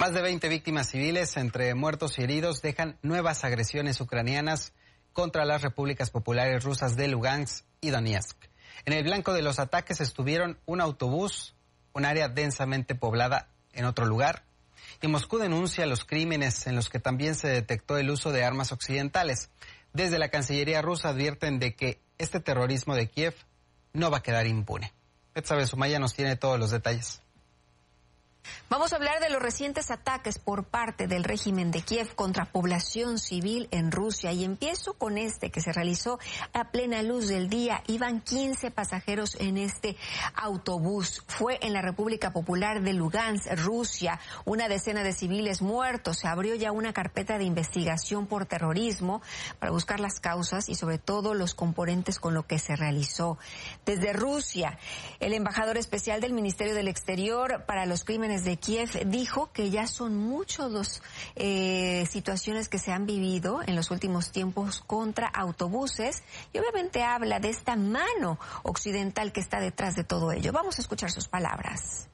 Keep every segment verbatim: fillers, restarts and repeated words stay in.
Más de veinte víctimas civiles, entre muertos y heridos, dejan nuevas agresiones ucranianas contra las repúblicas populares rusas de Lugansk y Donetsk. En el blanco de los ataques estuvieron un autobús, un área densamente poblada en otro lugar, y Moscú denuncia los crímenes en los que también se detectó el uso de armas occidentales. Desde la Cancillería rusa advierten de que este terrorismo de Kiev no va a quedar impune. Betsabe Sumaya nos tiene todos los detalles. Vamos a hablar de los recientes ataques por parte del régimen de Kiev contra población civil en Rusia. Y empiezo con este que se realizó a plena luz del día. Iban quince pasajeros en este autobús. Fue en la República Popular de Lugansk, Rusia. Una decena de civiles muertos. Se abrió ya una carpeta de investigación por terrorismo para buscar las causas y sobre todo los componentes con lo que se realizó. Desde Rusia, el embajador especial del Ministerio del Exterior para los Crímenes de Kiev dijo que ya son muchos los eh, situaciones que se han vivido en los últimos tiempos contra autobuses y obviamente habla de esta mano occidental que está detrás de todo ello. Vamos a escuchar sus palabras.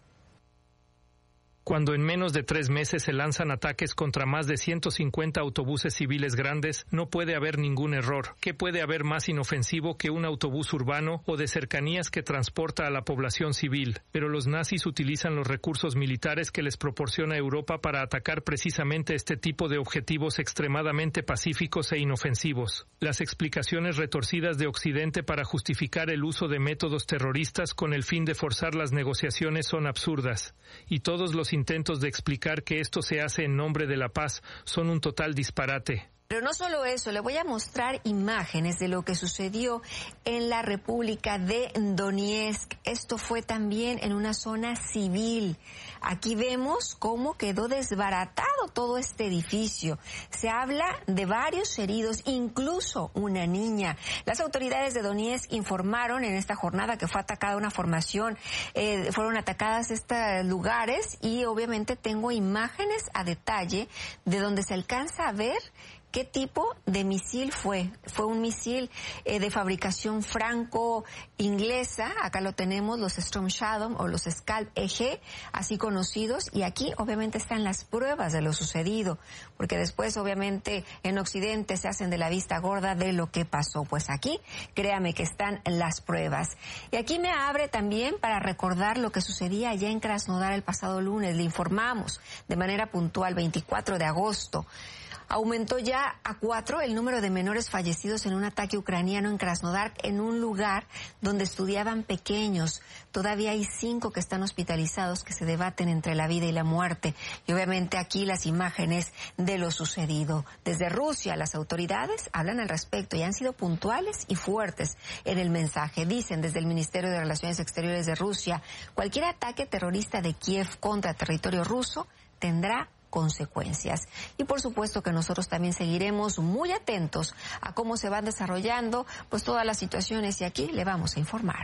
Cuando en menos de tres meses se lanzan ataques contra más de ciento cincuenta autobuses civiles grandes, no puede haber ningún error. ¿Qué puede haber más inofensivo que un autobús urbano o de cercanías que transporta a la población civil? Pero los nazis utilizan los recursos militares que les proporciona Europa para atacar precisamente este tipo de objetivos extremadamente pacíficos e inofensivos. Las explicaciones retorcidas de Occidente para justificar el uso de métodos terroristas con el fin de forzar las negociaciones son absurdas, y todos los intentos de explicar que esto se hace en nombre de la paz son un total disparate. Pero no solo eso, le voy a mostrar imágenes de lo que sucedió en la República de Donetsk. Esto fue también en una zona civil. Aquí vemos cómo quedó desbaratado todo este edificio. Se habla de varios heridos, incluso una niña. Las autoridades de Donetsk informaron en esta jornada que fue atacada una formación, eh, fueron atacadas estos lugares y obviamente tengo imágenes a detalle de donde se alcanza a ver ¿qué tipo de misil fue? Fue un misil eh, de fabricación franco-inglesa. Acá lo tenemos, los Storm Shadow o los Scalp E G, así conocidos. Y aquí obviamente están las pruebas de lo sucedido, porque después obviamente en Occidente se hacen de la vista gorda de lo que pasó. Pues aquí, créame que están las pruebas. Y aquí me abre también para recordar lo que sucedía allá en Krasnodar el pasado lunes. Le informamos de manera puntual, veinticuatro de agosto. Aumentó ya a cuatro el número de menores fallecidos en un ataque ucraniano en Krasnodar, en un lugar donde estudiaban pequeños. Todavía hay cinco que están hospitalizados, que se debaten entre la vida y la muerte. Y obviamente aquí las imágenes de lo sucedido. Desde Rusia, las autoridades hablan al respecto y han sido puntuales y fuertes en el mensaje. Dicen desde el Ministerio de Relaciones Exteriores de Rusia, cualquier ataque terrorista de Kiev contra territorio ruso tendrá consecuencias. Y por supuesto que nosotros también seguiremos muy atentos a cómo se van desarrollando pues todas las situaciones y aquí le vamos a informar.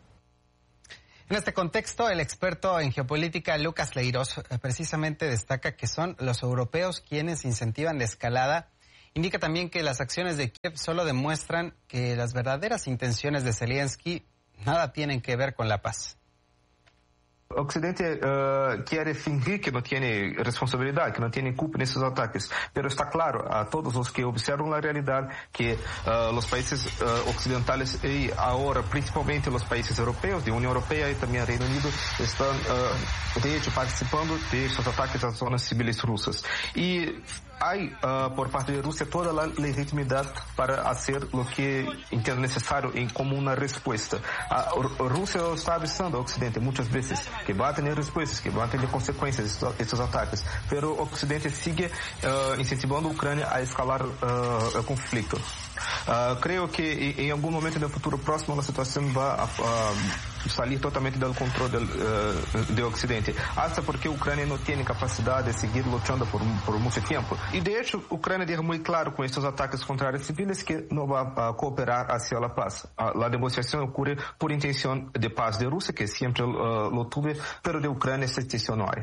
En este contexto, el experto en geopolítica Lucas Leiros precisamente destaca que son los europeos quienes incentivan la escalada. Indica también que las acciones de Kiev solo demuestran que las verdaderas intenciones de Zelensky nada tienen que ver con la paz. Occidente uh, quiere fingir que no tiene responsabilidad, que no tiene culpa en esos ataques, pero está claro a todos los que observan la realidad que uh, los países uh, occidentales y ahora principalmente los países europeos, de Unión Europea y también Reino Unido, están uh, de hecho participando de esos ataques a zonas civiles rusas. Y hay uh, por parte de Rusia toda la legitimidad para hacer lo que entiende necesario en como una respuesta. Uh, Rusia está avisando a Occidente muchas veces que va a tener respuestas, que va a tener consecuencias estos, estos ataques, pero Occidente sigue uh, incentivando a Ucrania a escalar uh, el conflicto. Uh, creo que en algún momento en el futuro próximo la situación va a uh, salir totalmente del control del, uh, de Occidente, hasta porque Ucrania no tiene capacidad de seguir luchando por, por mucho tiempo. Y de hecho, Ucrania deja muy claro con estos ataques contra áreas civiles que no va a cooperar hacia la paz. Uh, la negociación ocurre por intención de paz de Rusia, que siempre uh, lo tuve, pero de Ucrania esta intención no hay.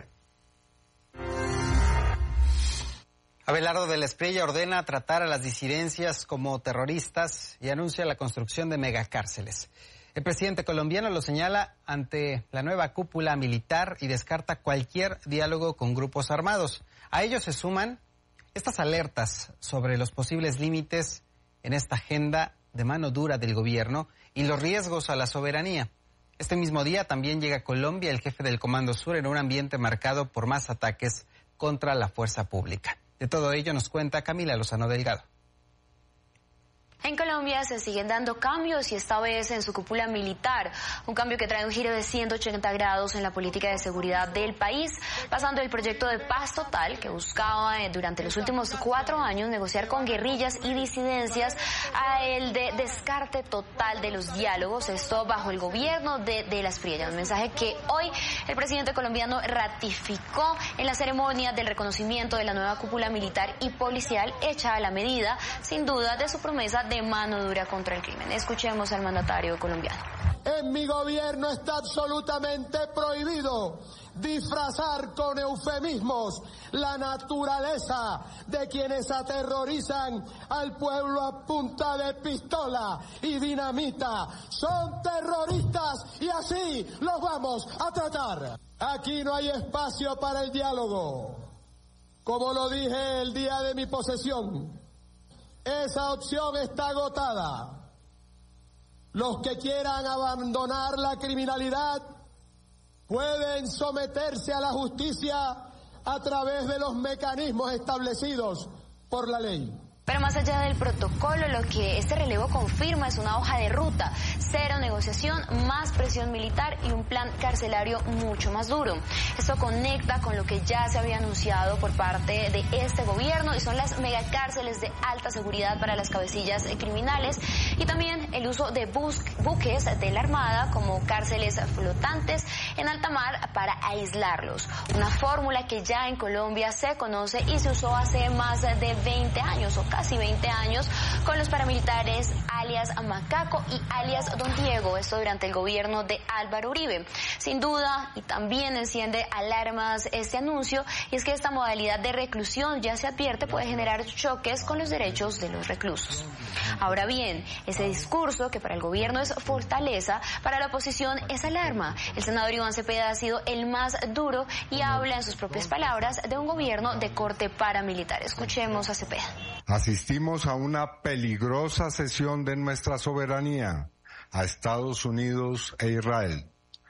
Abelardo de la Espriella ordena tratar a las disidencias como terroristas y anuncia la construcción de megacárceles. El presidente colombiano lo señala ante la nueva cúpula militar y descarta cualquier diálogo con grupos armados. A ellos se suman estas alertas sobre los posibles límites en esta agenda de mano dura del gobierno y los riesgos a la soberanía. Este mismo día también llega a Colombia el jefe del Comando Sur en un ambiente marcado por más ataques contra la fuerza pública. De todo ello nos cuenta Camila Lozano Delgado. En Colombia se siguen dando cambios y esta vez en su cúpula militar, un cambio que trae un giro de ciento ochenta grados en la política de seguridad del país, pasando del proyecto de paz total que buscaba eh, durante los últimos cuatro años negociar con guerrillas y disidencias a el de descarte total de los diálogos, esto bajo el gobierno de, de las Priellas, un mensaje que hoy el presidente colombiano ratificó en la ceremonia del reconocimiento de la nueva cúpula militar y policial hecha a la medida, sin duda, de su promesa de mano dura contra el crimen. Escuchemos al mandatario colombiano. En mi gobierno está absolutamente prohibido disfrazar con eufemismos la naturaleza de quienes aterrorizan al pueblo a punta de pistola y dinamita. Son terroristas y así los vamos a tratar. Aquí no hay espacio para el diálogo. Como lo dije el día de mi posesión, esa opción está agotada. Los que quieran abandonar la criminalidad pueden someterse a la justicia a través de los mecanismos establecidos por la ley. Pero más allá del protocolo, lo que este relevo confirma es una hoja de ruta, cero negociación, más presión militar y un plan carcelario mucho más duro. Esto conecta con lo que ya se había anunciado por parte de este gobierno y son las megacárceles de alta seguridad para las cabecillas criminales y también el uso de bus buques de la Armada como cárceles flotantes en alta mar para aislarlos. Una fórmula que ya en Colombia se conoce y se usó hace más de veinte años o casi veinte años con los paramilitares alias Macaco y alias Don Diego, esto durante el gobierno de Álvaro Uribe. Sin duda, y también enciende alarmas este anuncio, y es que esta modalidad de reclusión ya se advierte puede generar choques con los derechos de los reclusos. Ahora bien, ese discurso que para el gobierno es fortaleza, para la oposición es alarma. El senador Iván Cepeda ha sido el más duro y habla en sus propias palabras de un gobierno de corte paramilitar. Escuchemos a Cepeda. Asistimos a una peligrosa cesión de nuestra soberanía a Estados Unidos e Israel,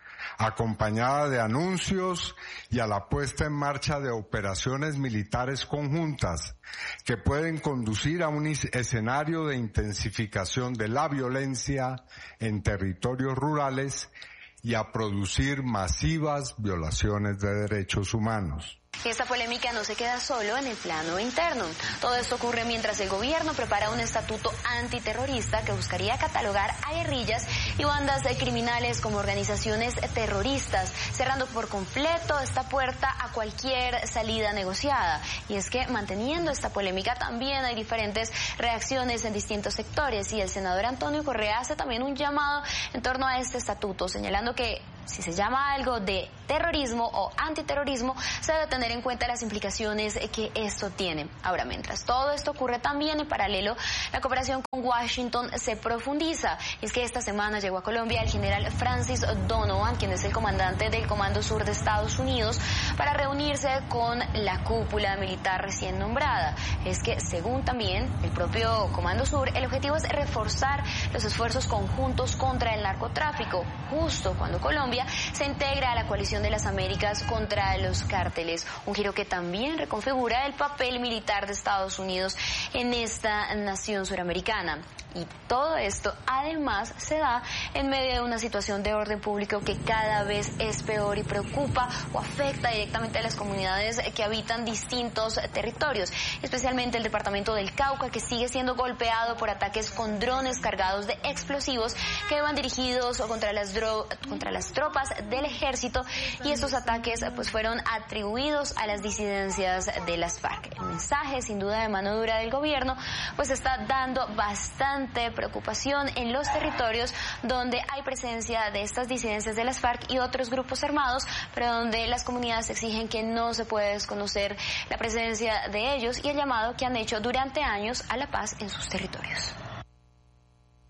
acompañada de anuncios y a la puesta en marcha de operaciones militares conjuntas que pueden conducir a un escenario de intensificación de la violencia en territorios rurales y a producir masivas violaciones de derechos humanos. Esta polémica no se queda solo en el plano interno. Todo esto ocurre mientras el gobierno prepara un estatuto antiterrorista que buscaría catalogar a guerrillas y bandas de criminales como organizaciones terroristas, cerrando por completo esta puerta a cualquier salida negociada. Y es que manteniendo esta polémica también hay diferentes reacciones en distintos sectores y el senador Antonio Correa hace también un llamado en torno a este estatuto, señalando que si se llama algo de terrorismo o antiterrorismo, se debe tener en cuenta las implicaciones que esto tiene. Ahora, mientras todo esto ocurre también en paralelo, la cooperación con Washington se profundiza. Y es que esta semana llegó a Colombia el general Francis Donovan, quien es el comandante del Comando Sur de Estados Unidos, para reunirse con la cúpula militar recién nombrada. Es que, según también el propio Comando Sur, el objetivo es reforzar los esfuerzos conjuntos contra el narcotráfico, justo cuando Colombia se integra a la coalición de las Américas contra los cárteles, un giro que también reconfigura el papel militar de Estados Unidos en esta nación suramericana. Y todo esto además se da en medio de una situación de orden público que cada vez es peor y preocupa o afecta directamente a las comunidades que habitan distintos territorios, especialmente el departamento del Cauca, que sigue siendo golpeado por ataques con drones cargados de explosivos que van dirigidos contra las, dro- contra las tropas del ejército, y estos ataques pues fueron atribuidos a las disidencias de las FARC. El mensaje, sin duda, de mano dura del gobierno pues está dando bastante preocupación en los territorios donde hay presencia de estas disidencias de las FARC y otros grupos armados, pero donde las comunidades exigen que no se puede desconocer la presencia de ellos y el llamado que han hecho durante años a la paz en sus territorios.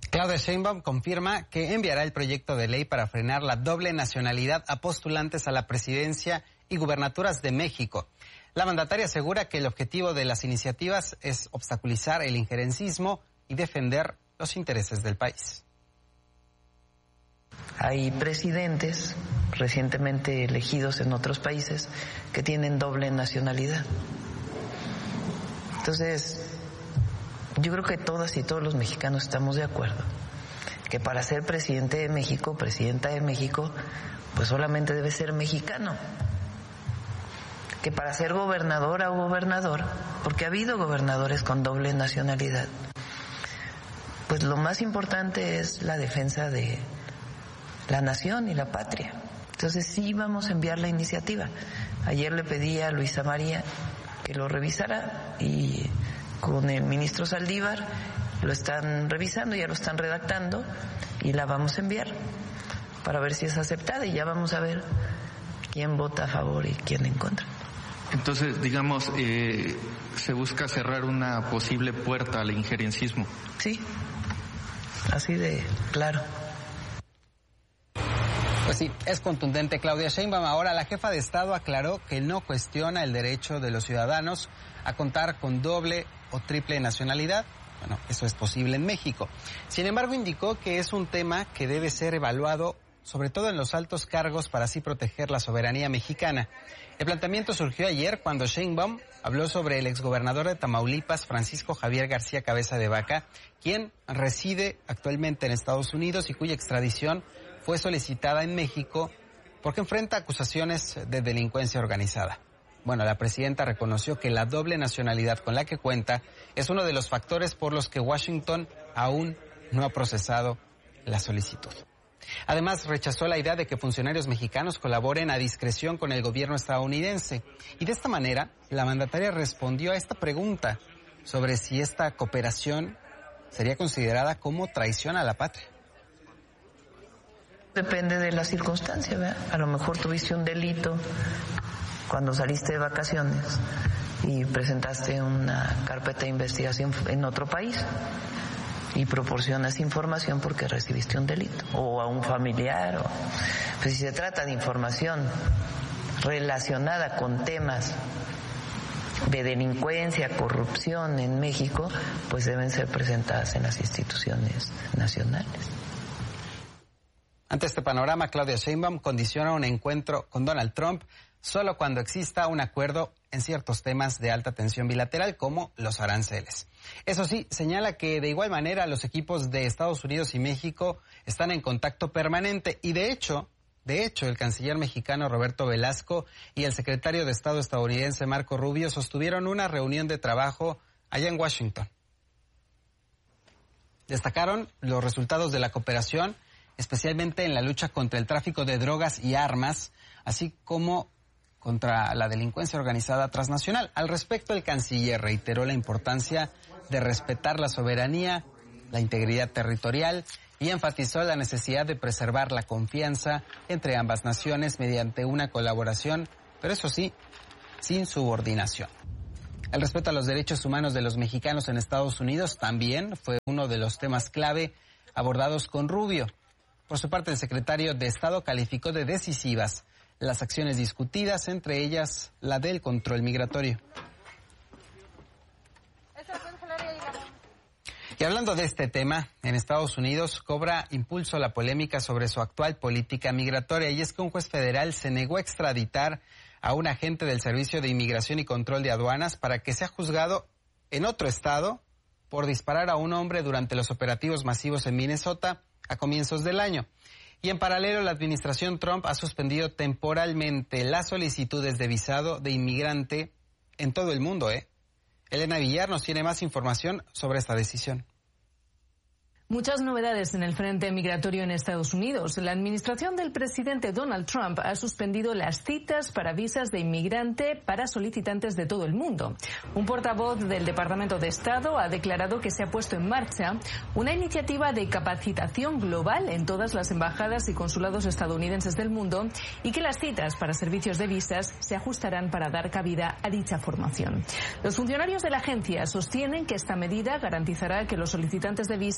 Claudia Sheinbaum confirma que enviará el proyecto de ley para frenar la doble nacionalidad a postulantes a la presidencia y gubernaturas de México. La mandataria asegura que el objetivo de las iniciativas es obstaculizar el injerencismo y defender los intereses del país. Hay presidentes recientemente elegidos en otros países que tienen doble nacionalidad. Entonces, yo creo que todas y todos los mexicanos estamos de acuerdo que para ser presidente de México, presidenta de México, pues solamente debe ser mexicano. Que para ser gobernadora o gobernador, porque ha habido gobernadores con doble nacionalidad, pues lo más importante es la defensa de la nación y la patria. Entonces sí vamos a enviar la iniciativa. Ayer le pedí a Luisa María que lo revisara y con el ministro Saldívar lo están revisando, ya lo están redactando y la vamos a enviar para ver si es aceptada y ya vamos a ver quién vota a favor y quién en contra. Entonces, digamos, eh, se busca cerrar una posible puerta al injerencismo. Sí, así de claro. Pues sí, es contundente Claudia Sheinbaum. Ahora la jefa de Estado aclaró que no cuestiona el derecho de los ciudadanos a contar con doble o triple nacionalidad. Bueno, eso es posible en México. Sin embargo, indicó que es un tema que debe ser evaluado, sobre todo en los altos cargos, para así proteger la soberanía mexicana. El planteamiento surgió ayer cuando Sheinbaum habló sobre el exgobernador de Tamaulipas, Francisco Javier García Cabeza de Vaca, quien reside actualmente en Estados Unidos y cuya extradición fue solicitada en México porque enfrenta acusaciones de delincuencia organizada. Bueno, la presidenta reconoció que la doble nacionalidad con la que cuenta es uno de los factores por los que Washington aún no ha procesado la solicitud. Además, rechazó la idea de que funcionarios mexicanos colaboren a discreción con el gobierno estadounidense. Y de esta manera, la mandataria respondió a esta pregunta sobre si esta cooperación sería considerada como traición a la patria. Depende de la circunstancia, ¿verdad? A lo mejor tuviste un delito cuando saliste de vacaciones y presentaste una carpeta de investigación en otro país y proporcionas información porque recibiste un delito o a un familiar. O, pues si se trata de información relacionada con temas de delincuencia, corrupción en México, pues deben ser presentadas en las instituciones nacionales. Ante este panorama, Claudia Sheinbaum condiciona un encuentro con Donald Trump solo cuando exista un acuerdo en ciertos temas de alta tensión bilateral, como los aranceles. Eso sí, señala que de igual manera los equipos de Estados Unidos y México están en contacto permanente y de hecho, de hecho, el canciller mexicano Roberto Velasco y el secretario de Estado estadounidense Marco Rubio sostuvieron una reunión de trabajo allá en Washington. Destacaron los resultados de la cooperación, especialmente en la lucha contra el tráfico de drogas y armas, así como contra la delincuencia organizada transnacional. Al respecto, el canciller reiteró la importancia de respetar la soberanía, la integridad territorial y enfatizó la necesidad de preservar la confianza entre ambas naciones mediante una colaboración, pero eso sí, sin subordinación. El respeto a los derechos humanos de los mexicanos en Estados Unidos también fue uno de los temas clave abordados con Rubio. Por su parte, el secretario de Estado calificó de decisivas las acciones discutidas, entre ellas la del control migratorio. Y hablando de este tema, en Estados Unidos cobra impulso la polémica sobre su actual política migratoria, y es que un juez federal se negó a extraditar a un agente del Servicio de Inmigración y Control de Aduanas para que sea juzgado en otro estado por disparar a un hombre durante los operativos masivos en Minnesota a comienzos del año. Y en paralelo, la administración Trump ha suspendido temporalmente las solicitudes de visado de inmigrante en todo el mundo, ¿eh? Elena Villar nos tiene más información sobre esta decisión. Muchas novedades en el frente migratorio en Estados Unidos. La administración del presidente Donald Trump ha suspendido las citas para visas de inmigrante para solicitantes de todo el mundo. Un portavoz del Departamento de Estado ha declarado que se ha puesto en marcha una iniciativa de capacitación global en todas las embajadas y consulados estadounidenses del mundo y que las citas para servicios de visas se ajustarán para dar cabida a dicha formación. Los funcionarios de la agencia sostienen que esta medida garantizará que los solicitantes de visa no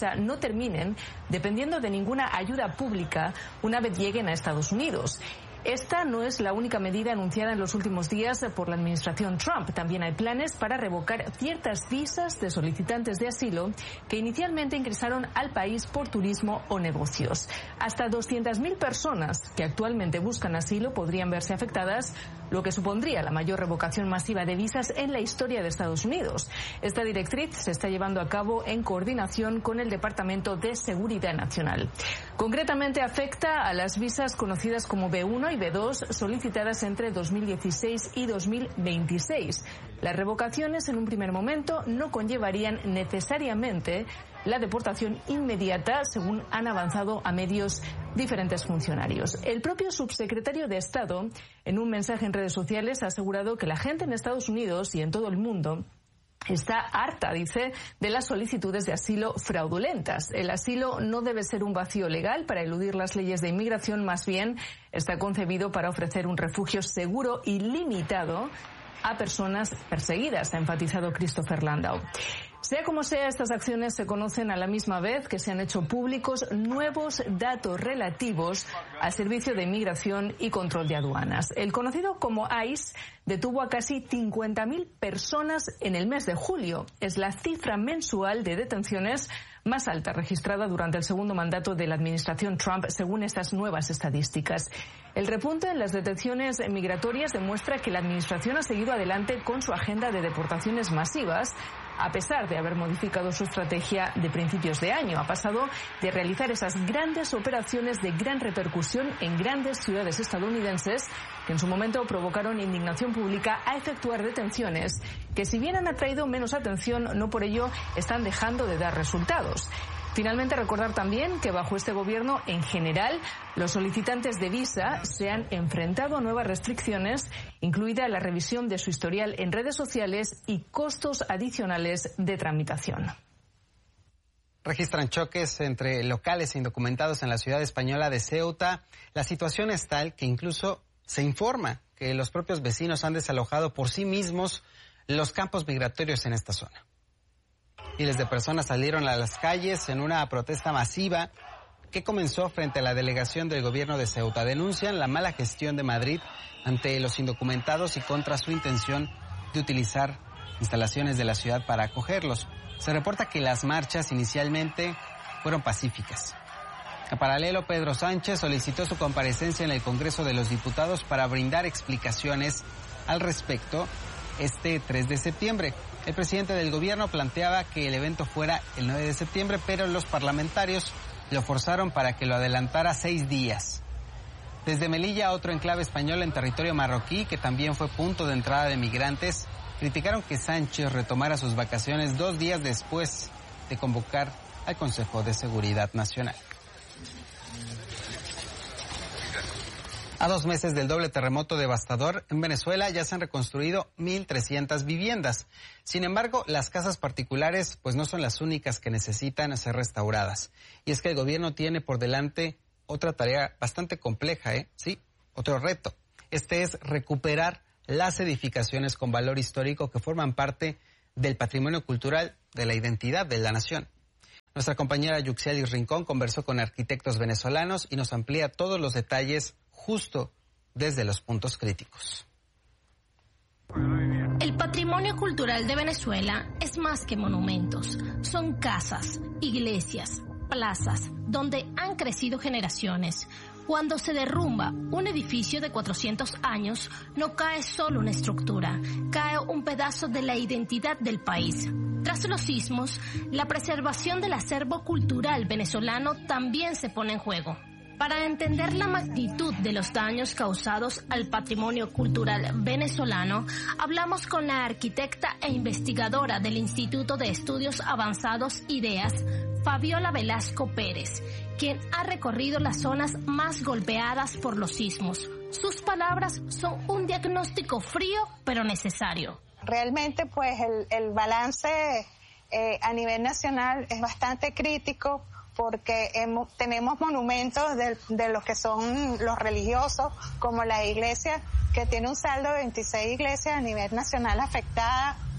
terminen dependiendo de ninguna ayuda pública una vez lleguen a Estados Unidos. Esta no es la única medida anunciada en los últimos días por la administración Trump. También hay planes para revocar ciertas visas de solicitantes de asilo que inicialmente ingresaron al país por turismo o negocios. Hasta doscientas mil personas que actualmente buscan asilo podrían verse afectadas, lo que supondría la mayor revocación masiva de visas en la historia de Estados Unidos. Esta directriz se está llevando a cabo en coordinación con el Departamento de Seguridad Nacional. Concretamente afecta a las visas conocidas como B uno y B dos solicitadas entre dos mil dieciséis y dos mil veintiséis. Las revocaciones en un primer momento no conllevarían necesariamente la deportación inmediata, según han avanzado a medios diferentes funcionarios. El propio subsecretario de Estado, en un mensaje en redes sociales, ha asegurado que la gente en Estados Unidos y en todo el mundo está harta, dice, de las solicitudes de asilo fraudulentas. El asilo no debe ser un vacío legal para eludir las leyes de inmigración, más bien está concebido para ofrecer un refugio seguro y limitado a personas perseguidas, ha enfatizado Christopher Landau. Sea como sea, estas acciones se conocen a la misma vez que se han hecho públicos nuevos datos relativos al Servicio de Inmigración y Control de Aduanas. El conocido como ICE detuvo a casi cincuenta mil personas en el mes de julio. Es la cifra mensual de detenciones más alta registrada durante el segundo mandato de la administración Trump, según estas nuevas estadísticas. El repunte en las detenciones migratorias demuestra que la administración ha seguido adelante con su agenda de deportaciones masivas, a pesar de haber modificado su estrategia de principios de año. Ha pasado de realizar esas grandes operaciones de gran repercusión en grandes ciudades estadounidenses, que en su momento provocaron indignación pública, a efectuar detenciones que, si bien han atraído menos atención, no por ello están dejando de dar resultados. Finalmente, recordar también que bajo este gobierno, en general, los solicitantes de visa se han enfrentado a nuevas restricciones, incluida la revisión de su historial en redes sociales y costos adicionales de tramitación. Registran choques entre locales e indocumentados en la ciudad española de Ceuta. La situación es tal que incluso se informa que los propios vecinos han desalojado por sí mismos los campos migratorios en esta zona. Miles de personas salieron a las calles en una protesta masiva que comenzó frente a la delegación del gobierno de Ceuta. Denuncian la mala gestión de Madrid ante los indocumentados y contra su intención de utilizar instalaciones de la ciudad para acogerlos. Se reporta que las marchas inicialmente fueron pacíficas. En paralelo, Pedro Sánchez solicitó su comparecencia en el Congreso de los Diputados para brindar explicaciones al respecto este tres de septiembre. El presidente del gobierno planteaba que el evento fuera el nueve de septiembre, pero los parlamentarios lo forzaron para que lo adelantara seis días. Desde Melilla, otro enclave español en territorio marroquí, que también fue punto de entrada de migrantes, criticaron que Sánchez retomara sus vacaciones dos días después de convocar al Consejo de Seguridad Nacional. A dos meses del doble terremoto devastador, en Venezuela ya se han reconstruido mil trescientas viviendas. Sin embargo, las casas particulares pues no son las únicas que necesitan ser restauradas. Y es que el gobierno tiene por delante otra tarea bastante compleja, ¿eh? Sí, otro reto. Este es recuperar las edificaciones con valor histórico que forman parte del patrimonio cultural de la identidad de la nación. Nuestra compañera Yuxelis Rincón conversó con arquitectos venezolanos y nos amplía todos los detalles justo desde los puntos críticos. El patrimonio cultural de Venezuela es más que monumentos. Son casas, iglesias, plazas, donde han crecido generaciones. Cuando se derrumba un edificio de cuatrocientos años, no cae solo una estructura, cae un pedazo de la identidad del país. Tras los sismos, la preservación del acervo cultural venezolano también se pone en juego. Para entender la magnitud de los daños causados al patrimonio cultural venezolano, hablamos con la arquitecta e investigadora del Instituto de Estudios Avanzados IDEAS, Fabiola Velasco Pérez, quien ha recorrido las zonas más golpeadas por los sismos. Sus palabras son un diagnóstico frío pero necesario. Realmente, pues, el, el balance eh, a nivel nacional es bastante crítico, porque hemos, tenemos monumentos de, de los que son los religiosos, como la iglesia, que tiene un saldo de veintiséis iglesias a nivel nacional afectadas,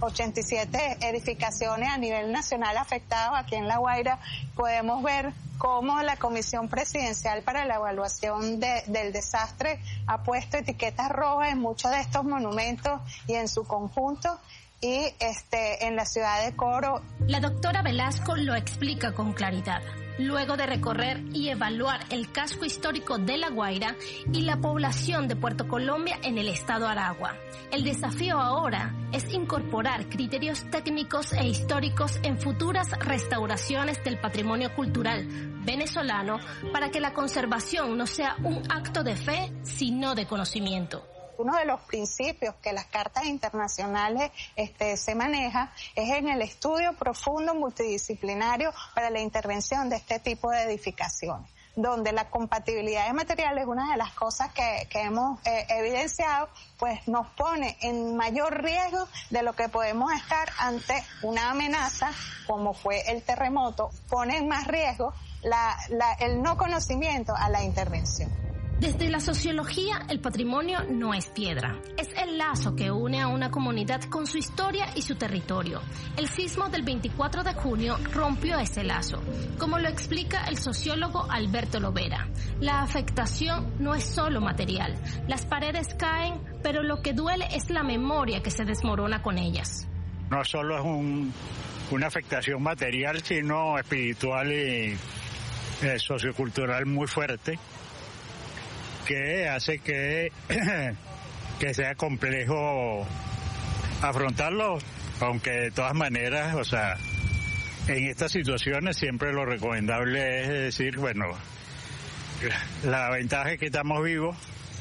ochenta y siete edificaciones a nivel nacional afectadas aquí en La Guaira. Podemos ver cómo la Comisión Presidencial para la Evaluación de, del Desastre ha puesto etiquetas rojas en muchos de estos monumentos y en su conjunto. Y este, en la ciudad de Coro. La doctora Velasco lo explica con claridad. Luego de recorrer y evaluar el casco histórico de La Guaira y la población de Puerto Colombia en el estado Aragua, el desafío ahora es incorporar criterios técnicos e históricos en futuras restauraciones del patrimonio cultural venezolano para que la conservación no sea un acto de fe, sino de conocimiento. Uno de los principios que las cartas internacionales este, se maneja es en el estudio profundo multidisciplinario para la intervención de este tipo de edificaciones, donde la compatibilidad de materiales es una de las cosas que, que hemos eh, evidenciado, pues nos pone en mayor riesgo de lo que podemos estar ante una amenaza como fue el terremoto, pone en más riesgo la, la, el no conocimiento a la intervención. Desde la sociología, el patrimonio no es piedra. Es el lazo que une a una comunidad con su historia y su territorio. El sismo del veinticuatro de junio rompió ese lazo, como lo explica el sociólogo Alberto Lovera. La afectación no es solo material. Las paredes caen, pero lo que duele es la memoria que se desmorona con ellas. No solo es un, una afectación material, sino espiritual y eh, sociocultural muy fuerte, que hace que, que sea complejo afrontarlo, aunque de todas maneras, o sea, en estas situaciones siempre lo recomendable es decir, bueno, la ventaja es que estamos vivos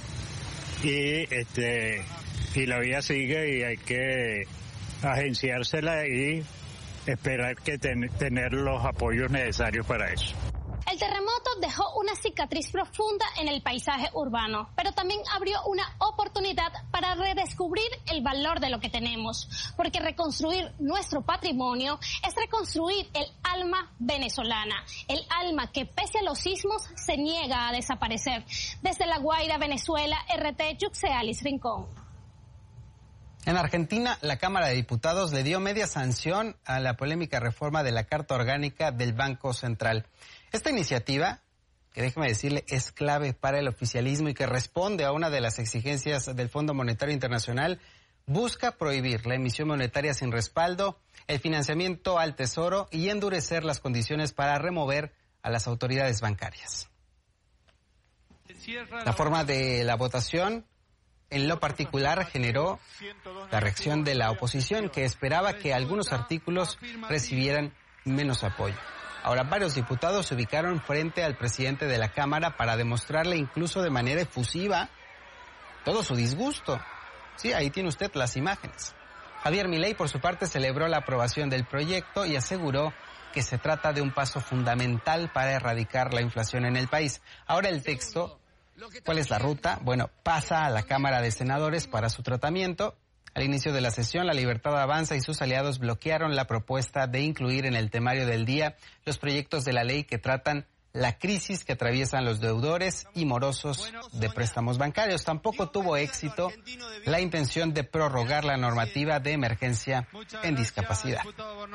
y este y la vida sigue y hay que agenciársela y esperar que ten, tener los apoyos necesarios para eso. El terremoto dejó una cicatriz profunda en el paisaje urbano, pero también abrió una oportunidad para redescubrir el valor de lo que tenemos, porque reconstruir nuestro patrimonio es reconstruir el alma venezolana, el alma que pese a los sismos se niega a desaparecer. Desde La Guaira, Venezuela, R T Yuxealis Rincón. En Argentina, la Cámara de Diputados le dio media sanción a la polémica reforma de la Carta Orgánica del Banco Central. Esta iniciativa, que déjeme decirle, es clave para el oficialismo y que responde a una de las exigencias del Fondo Monetario Internacional, busca prohibir la emisión monetaria sin respaldo, el financiamiento al Tesoro y endurecer las condiciones para remover a las autoridades bancarias. La forma de la votación, en lo particular, generó la reacción de la oposición, que esperaba que algunos artículos recibieran menos apoyo. Ahora, varios diputados se ubicaron frente al presidente de la Cámara para demostrarle incluso de manera efusiva todo su disgusto. Sí, ahí tiene usted las imágenes. Javier Milei, por su parte, celebró la aprobación del proyecto y aseguró que se trata de un paso fundamental para erradicar la inflación en el país. Ahora el texto, ¿cuál es la ruta? Bueno, pasa a la Cámara de Senadores para su tratamiento. Al inicio de la sesión, La Libertad Avanza y sus aliados bloquearon la propuesta de incluir en el temario del día los proyectos de la ley que tratan la crisis que atraviesan los deudores y morosos de préstamos bancarios. Tampoco tuvo éxito la intención de prorrogar la normativa de emergencia en discapacidad.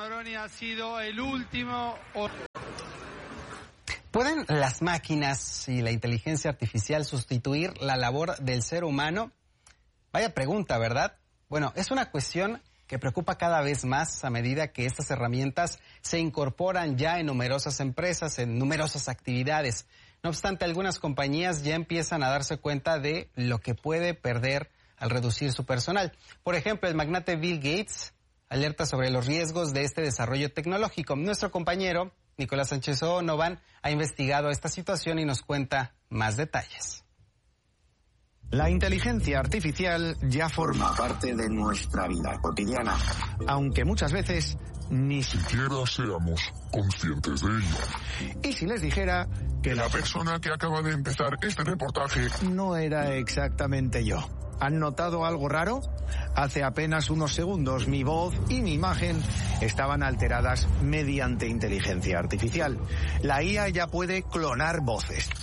¿Pueden las máquinas y la inteligencia artificial sustituir la labor del ser humano? Vaya pregunta, ¿verdad? Bueno, es una cuestión que preocupa cada vez más a medida que estas herramientas se incorporan ya en numerosas empresas, en numerosas actividades. No obstante, algunas compañías ya empiezan a darse cuenta de lo que puede perder al reducir su personal. Por ejemplo, el magnate Bill Gates alerta sobre los riesgos de este desarrollo tecnológico. Nuestro compañero Nicolás Sánchez O'Novan ha investigado esta situación y nos cuenta más detalles. La inteligencia artificial ya forma parte de nuestra vida cotidiana, aunque muchas veces ni siquiera seamos conscientes de ello. ¿Y si les dijera que la persona que acaba de empezar este reportaje no era exactamente yo? ¿Han notado algo raro? Hace apenas unos segundos mi voz y mi imagen estaban alteradas mediante inteligencia artificial. La I A ya puede clonar voces.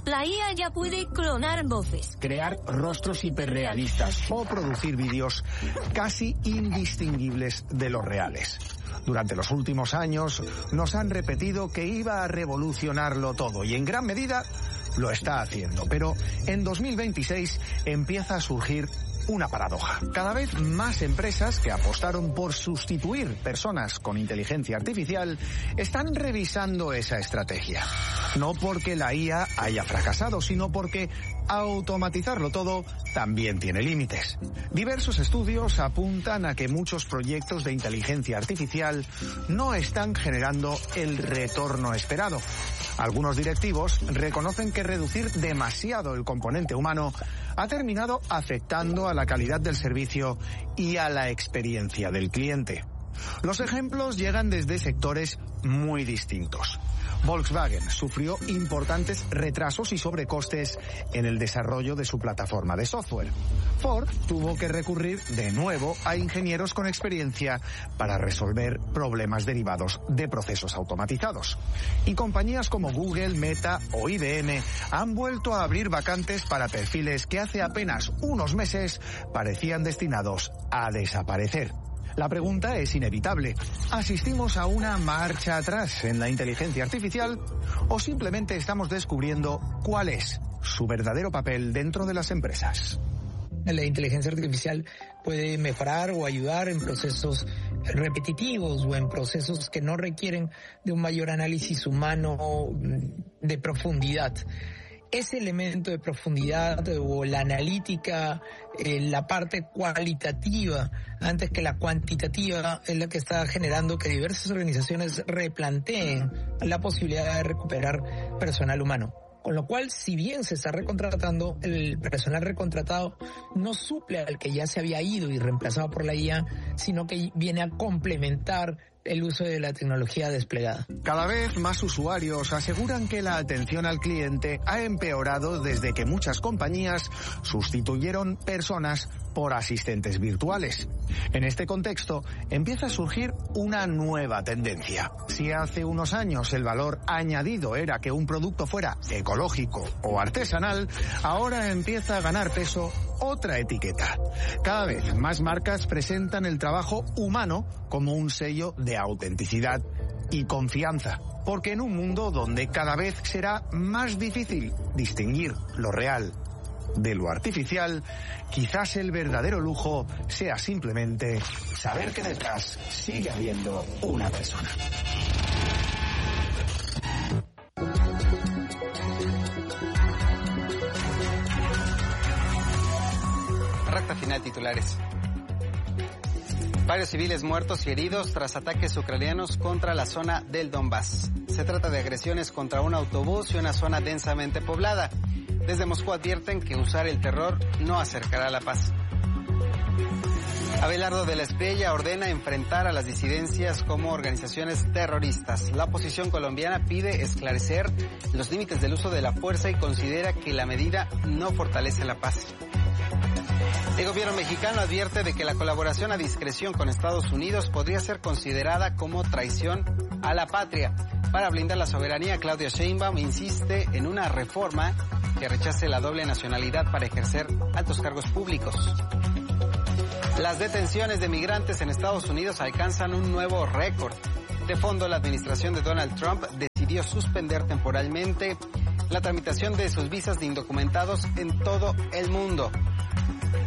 La I A ya puede clonar voces, crear rostros hiperrealistas o producir vídeos casi indistinguibles de los reales. Durante los últimos años nos han repetido que iba a revolucionarlo todo y en gran medida lo está haciendo. Pero en dos mil veintiséis empieza a surgir una paradoja. Cada vez más empresas que apostaron por sustituir personas con inteligencia artificial están revisando esa estrategia. No porque la I A haya fracasado, sino porque automatizarlo todo también tiene límites. Diversos estudios apuntan a que muchos proyectos de inteligencia artificial no están generando el retorno esperado. Algunos directivos reconocen que reducir demasiado el componente humano ha terminado afectando a la calidad del servicio y a la experiencia del cliente. Los ejemplos llegan desde sectores muy distintos. Volkswagen sufrió importantes retrasos y sobrecostes en el desarrollo de su plataforma de software. Ford tuvo que recurrir de nuevo a ingenieros con experiencia para resolver problemas derivados de procesos automatizados. Y compañías como Google, Meta o I B M han vuelto a abrir vacantes para perfiles que hace apenas unos meses parecían destinados a desaparecer. La pregunta es inevitable. ¿Asistimos a una marcha atrás en la inteligencia artificial o simplemente estamos descubriendo cuál es su verdadero papel dentro de las empresas? La inteligencia artificial puede mejorar o ayudar en procesos repetitivos o en procesos que no requieren de un mayor análisis humano de profundidad. Ese elemento de profundidad o la analítica, eh, la parte cualitativa antes que la cuantitativa es la que está generando que diversas organizaciones replanteen la posibilidad de recuperar personal humano. Con lo cual, si bien se está recontratando, el personal recontratado no suple al que ya se había ido y reemplazado por la I A, sino que viene a complementar el uso de la tecnología desplegada. Cada vez más usuarios aseguran que la atención al cliente ha empeorado desde que muchas compañías sustituyeron personas por asistentes virtuales. En este contexto, empieza a surgir una nueva tendencia. Si hace unos años el valor añadido era que un producto fuera ecológico o artesanal, ahora empieza a ganar peso otra etiqueta. Cada vez más marcas presentan el trabajo humano como un sello de autenticidad y confianza, porque en un mundo donde cada vez será más difícil distinguir lo real de lo artificial, quizás el verdadero lujo sea simplemente saber que detrás sigue habiendo una persona. Recta final, titulares. Varios civiles muertos y heridos tras ataques ucranianos contra la zona del Donbass. Se trata de agresiones contra un autobús y una zona densamente poblada. Desde Moscú advierten que usar el terror no acercará la paz. Abelardo de la Espriella ordena enfrentar a las disidencias como organizaciones terroristas. La oposición colombiana pide esclarecer los límites del uso de la fuerza y considera que la medida no fortalece la paz. El gobierno mexicano advierte de que la colaboración a discreción con Estados Unidos podría ser considerada como traición a la patria. Para blindar la soberanía, Claudia Sheinbaum insiste en una reforma que rechace la doble nacionalidad para ejercer altos cargos públicos. Las detenciones de migrantes en Estados Unidos alcanzan un nuevo récord. De fondo, la administración de Donald Trump decidió suspender temporalmente la tramitación de sus visas de indocumentados en todo el mundo.